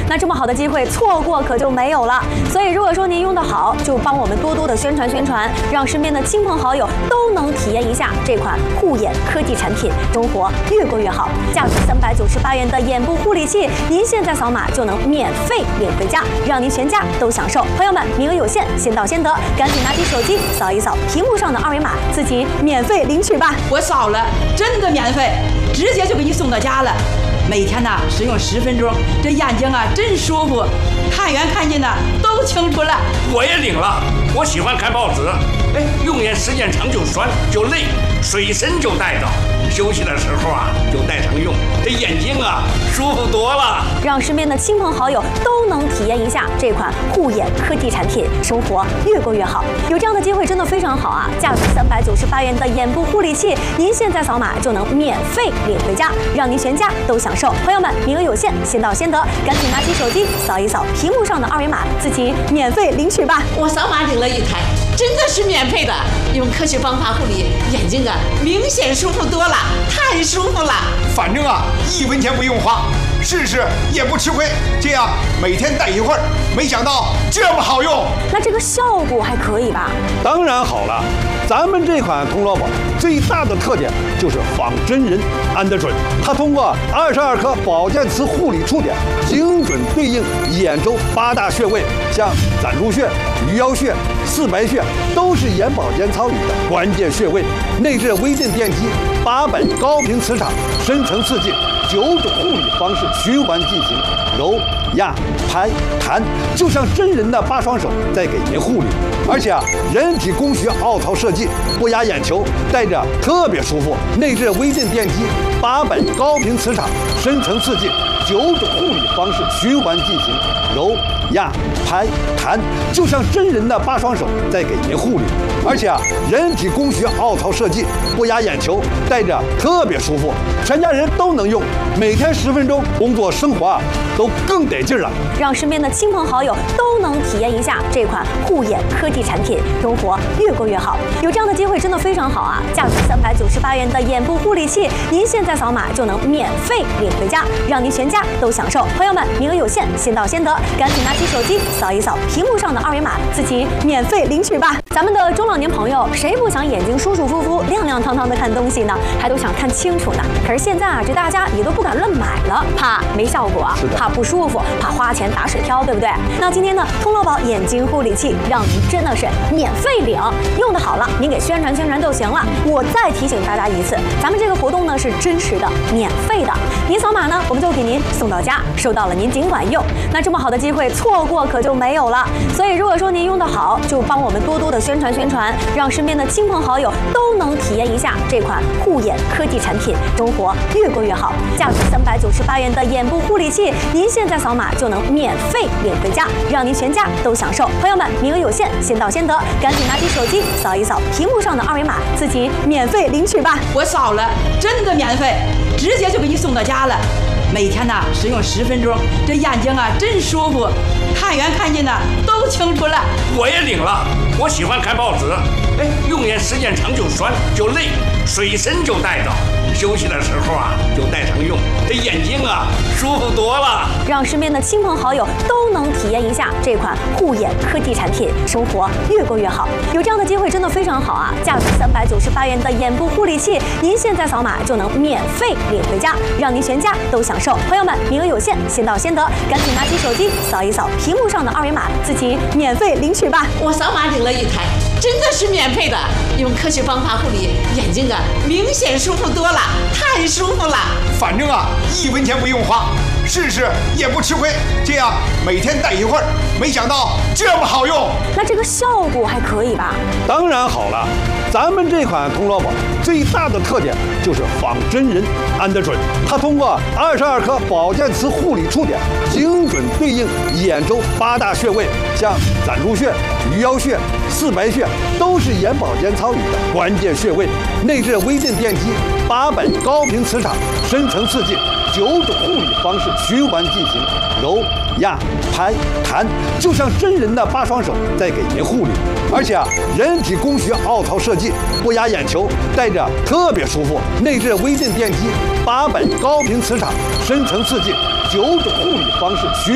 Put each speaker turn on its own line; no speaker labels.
那这么好的机会错过可就没有了。所以如果说您用得好，就帮我们多多的宣传宣传，让身边的亲朋好友都能体验一下这款护眼科技产品，生活越过越好。价值398元的眼部护理器，您现在扫码就能免费领回家，让您全家都享受。朋友们，名额有限，先到先得，赶紧拿起手机扫一扫屏幕上的二维码，自己免费领取吧。
我扫了，真的免费，直接就给你送到家了。每天呢使用10分钟，这眼睛啊真舒服，看远看近呢都清楚了。
我也领了，我喜欢看报纸，用眼时间长就酸就累，水参就带着，休息的时候啊就带上用，这眼睛啊舒服多了。
让身边的亲朋好友都能体验一下这款护眼科技产品，生活越过越好。有这样的机会真的非常好啊！价值398元的眼部护理器，您现在扫码就能免费领回家，让您全家都享受。朋友们，名额有限，先到先得，赶紧拿起手机扫一扫屏幕上的二维码，自己免费领取吧。
我扫码领了一台，真的是免费的，用科学方法护理眼睛啊，明显舒服多了，太舒服了。
反正啊，1文钱不用花，试试也不吃亏。这样每天戴一会儿，没想到这么好用。
那这个效果还可以吧？
当然好了，咱们这款铜锣宝最大的特点就是仿真人安得准。它通过22颗保健磁护理触点，精准对应眼周8大穴位，像攒竹穴、鱼腰穴、四白穴，都是眼保健操里的关键穴位。内置微震电机，800高频磁场，深层刺激，9种护理方式循环进行，揉、压、拍、弹，就像真人的8双手在给您护理。而且啊，人体工学凹槽设计，不压眼球，戴着特别舒服。内置微震电机，800高频磁场，深层刺激，9种护理方式循环进行，揉、压、拍、弹，就像真人的8双手在给您护理。而且啊，人体工学凹槽设计，不压眼球，戴着特别舒服，全家人都能用。每天10分钟，工作生活啊都更得劲了。
让身边的亲朋好友都能体验一下这款护眼科技产品，生活越过越好。有这样的机会真的非常好啊！价值398元的眼部护理器，您现在扫码就能免费领回家，让您全家都享受。朋友们，名额有限，先到先得，赶紧拿起手机扫一扫屏幕上的二维码，自己免费领取吧。咱们的中老年朋友，谁不想眼睛舒舒服服、亮亮堂堂的看东西呢？还都想看清楚呢。可是现在啊，这大家也都不敢乱买了，怕没效果，怕不舒服，怕花钱打水漂，对不对？那今天呢，铜锣宝眼睛护理器让您真的是免费领，用的好了，您给宣传宣传就行了。我再提醒大家一次，咱们这个活动呢是真实的、免费的，您扫码呢，我们就给您送到家，收到了您尽管用。那这么好的机会错过可就没有了。所以如果说您用的好，就帮我们多多的宣传宣传，让身边的亲朋好友都能体验一下这款护眼科技产品，生活越过越好。价值398元的眼部护理器，您现在扫码就能免费领回家，让您全家都享受。朋友们，名额有限，先到先得，赶紧拿起手机扫一扫屏幕上的二维码，自己免费领取吧。
我扫了，真的免费，直接就给你送到家了。每天呢使用10分钟，这眼睛啊真舒服，看远看近呢都清楚了。
我也领了，我喜欢看报纸，用眼时间长就酸就累，水参就带着，休息的时候啊就带上用，这眼睛啊舒服多了。
让身边的亲朋好友都能体验一下这款护眼科技产品，生活越过越好。有这样的机会真的非常好啊！价值398元的眼部护理器，您现在扫码就能免费领回家，让您全家都享受。朋友们，名额有限，先到先得，赶紧拿起手机扫一扫屏幕上的二维码，自己免费领取吧。
我扫码领了一台，真的是免费的，用科学方法护理眼睛啊，明显舒服多了，太舒服了。
反正啊，1文钱不用花，试试也不吃亏。这样每天戴一会儿，没想到这么好用。
那这个效果还可以吧？
当然好了，咱们这款铜锣宝最大的特点就是仿真人安得准。它通过22颗保健磁护理触点，精准对应眼周8大穴位，像攒竹穴、鱼腰穴、四白穴，都是眼保健操里的关键穴位。内置微震电机，800高频磁场，深层刺激，9种护理方式循环进行，揉、压、拍、弹，就像真人的8双手在给您护理。而且啊，人体工学凹槽设计，不压眼球，戴着特别舒服。内置微震电机，800高频磁场，深层刺激，9种护理方式循